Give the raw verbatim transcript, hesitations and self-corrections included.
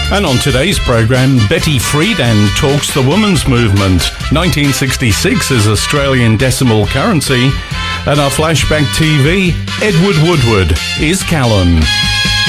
And on today's programme, Betty Friedan talks the women's movement. nineteen sixty-six is Australian decimal currency. And our Flashback T V, Edward Woodward is Callum.